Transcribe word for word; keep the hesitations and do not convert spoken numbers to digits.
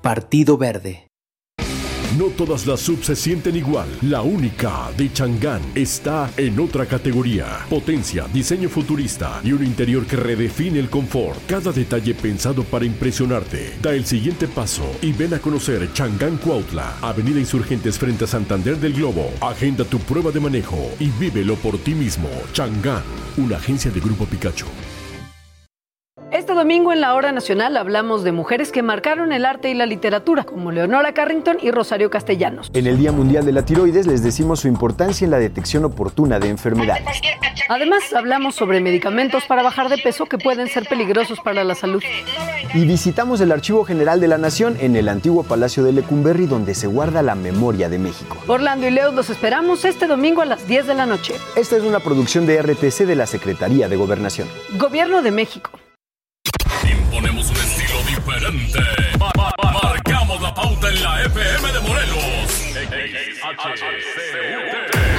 Partido Verde. No todas las subs se sienten igual. La única de Chang'an está en otra categoría. Potencia, diseño futurista y un interior que redefine el confort. Cada detalle pensado para impresionarte. Da el siguiente paso y ven a conocer Chang'an Cuautla, Avenida Insurgentes frente a Santander del Globo. Agenda tu prueba de manejo y vívelo por ti mismo. Chang'an, una agencia de Grupo Picacho. Este domingo en la Hora Nacional hablamos de mujeres que marcaron el arte y la literatura, como Leonora Carrington y Rosario Castellanos. En el Día Mundial de la Tiroides les decimos su importancia en la detección oportuna de enfermedades. Además, hablamos sobre medicamentos para bajar de peso que pueden ser peligrosos para la salud. Y visitamos el Archivo General de la Nación en el antiguo Palacio de Lecumberri, donde se guarda la memoria de México. Orlando y Leo los esperamos este domingo a las diez de la noche. Esta es una producción de R T C de la Secretaría de Gobernación. Gobierno de México. Imponemos un estilo diferente. Ma- ma- ma- marcamos la pauta en la F M de Morelos. X H C U T.